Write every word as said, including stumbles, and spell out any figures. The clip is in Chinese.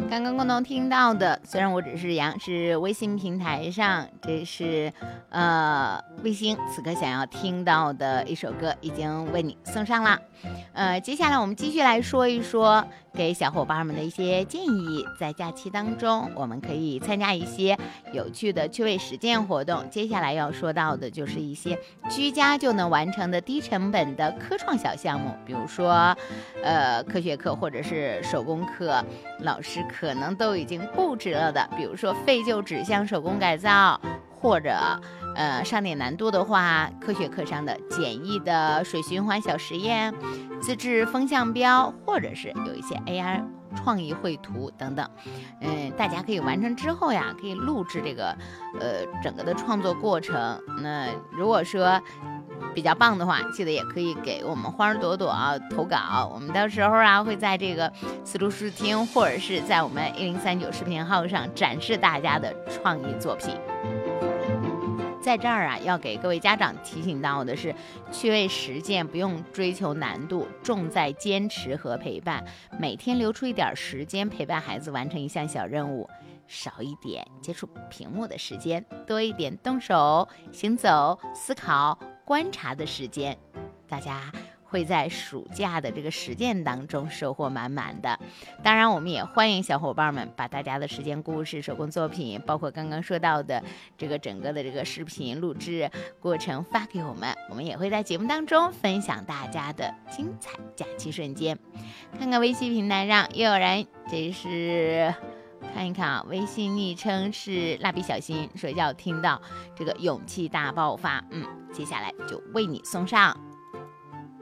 刚刚共同听到的，虽然我只是羊，是微信平台上，这是呃卫星此刻想要听到的一首歌，已经为你送上了。呃，接下来我们继续来说一说给小伙伴们的一些建议。在假期当中，我们可以参加一些有趣的趣味实践活动。接下来要说到的就是一些居家就能完成的低成本的科创小项目，比如说呃科学课或者是手工课，老师可能都已经布置了的，比如说废旧纸箱手工改造，或者呃上点难度的话，科学课上的简易的水循环小实验，自制风向标，或者是有一些 A R 创意绘图等等。嗯，大家可以完成之后呀，可以录制这个呃整个的创作过程。那如果说比较棒的话，记得也可以给我们花儿朵朵啊投稿，我们到时候啊会在这个思路视听或者是在我们一零三九视频号上展示大家的创意作品。在这儿啊，要给各位家长提醒到的是，趣味实践不用追求难度，重在坚持和陪伴。每天留出一点时间陪伴孩子完成一项小任务，少一点接触屏幕的时间，多一点动手、行走、思考、观察的时间。大家会在暑假的这个实践当中收获满满的。当然我们也欢迎小伙伴们把大家的实践故事、手工作品，包括刚刚说到的这个整个的这个视频录制过程发给我们，我们也会在节目当中分享大家的精彩假期瞬间。看看微信平台上又有人，这是看一看啊，微信昵称是蜡笔小新，说要听到这个勇气大爆发，嗯，接下来就为你送上。